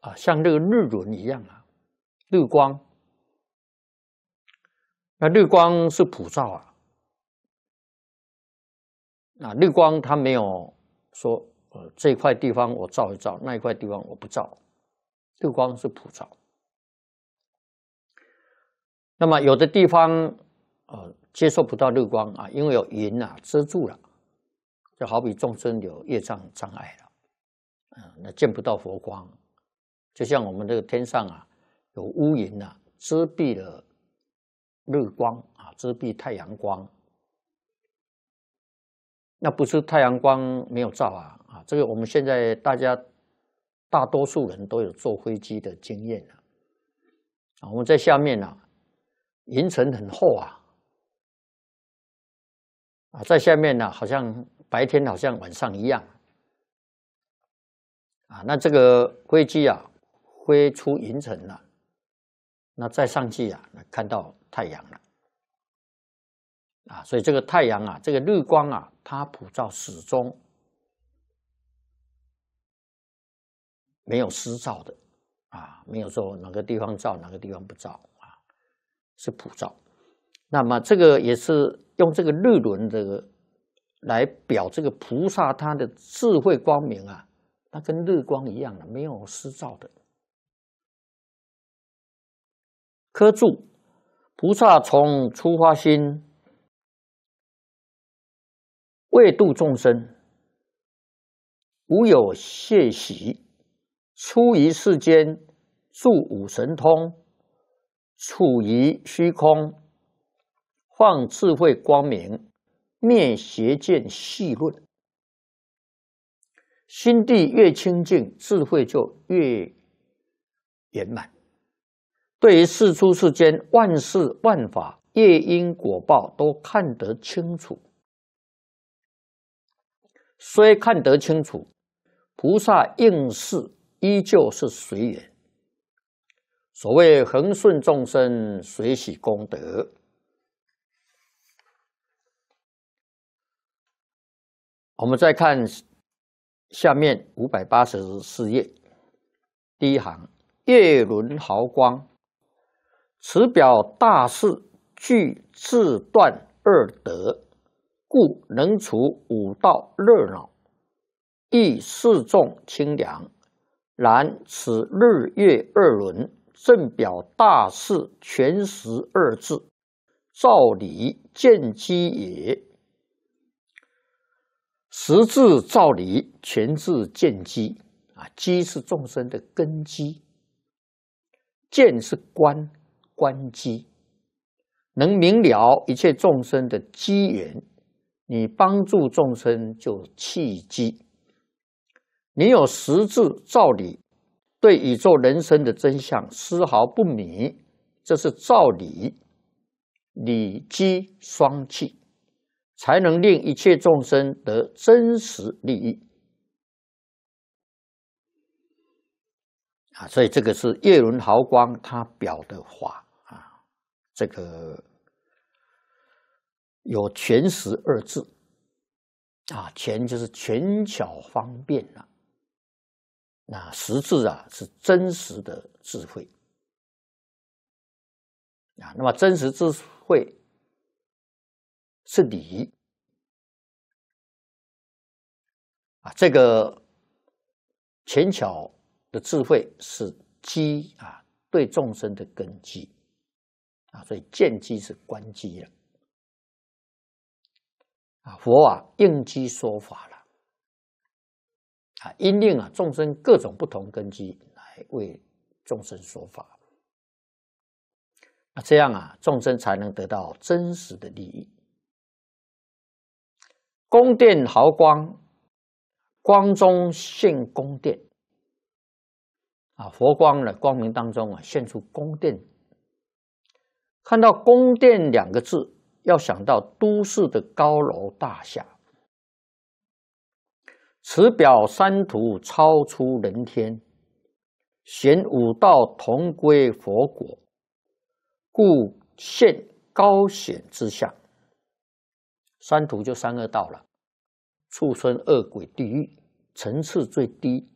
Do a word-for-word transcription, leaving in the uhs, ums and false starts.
啊，像这个日轮一样啊，日光。那日光是普照啊，啊，日光它没有说，呃，这一块地方我照一照，那一块地方我不照，日光是普照。那么有的地方，呃，接受不到日光啊，因为有云啊遮住了，就好比众生有业障障碍了，啊，那见不到佛光，就像我们这个天上啊有乌云啊遮蔽了日光啊，遮蔽太阳光。那不是太阳光没有照啊，啊，这个我们现在大家大多数人都有坐飞机的经验了，啊，我们在下面啊，云层很厚啊，啊，在下面呢，好像白天好像晚上一样，啊，那这个飞机啊飞出云层了，那再上去啊，看到太阳了。啊，所以这个太阳啊，这个日光啊，它普照始终没有失照的啊，没有说哪个地方照哪个地方不照啊，是普照。那么这个也是用这个日轮这个来表这个菩萨他的智慧光明啊，它跟日光一样的，没有失照的。科注：菩萨从初发心，为度众生，无有懈息，出于世间，住五神通，处于虚空，放智慧光明，灭邪见细论。心地越清净，智慧就越圆满。对于世出世间万事万法、业因果报都看得清楚。虽看得清楚，菩萨应事依旧是随缘。所谓恒顺众生，随喜功德。我们再看下面五百八十四页第一行：月轮毫光，此表大事具自断二德，故能除五道热闹，亦示众清凉。然此日月二轮，正表大事全实二字，照理见机也。实质照理，全智见机啊，机是众生的根基，见是观观机，能明了一切众生的机缘，你帮助众生就契机。你有实质照理，对宇宙人生的真相丝毫不迷，这是照理理机双契，才能令一切众生得真实利益啊！所以这个是月轮毫光它表的法啊，这个有全实二字啊，全就是权巧方便啊，那实质啊是真实的智慧啊。那么真实智慧是理啊，这个权巧的智慧是机啊，对众生的根基啊，所以见机是观机了啊。佛啊应机说法了啊，因应啊众生各种不同根基来为众生说法啊，这样啊众生才能得到真实的利益。宫殿毫光，光中现宫殿啊，佛光的光明当中啊，现出宫殿。看到宫殿两个字，要想到都市的高楼大厦。此表三途超出人天，显五道同归佛果，故现高显之相。三途就三恶道了，畜生、恶鬼、地狱，层次最低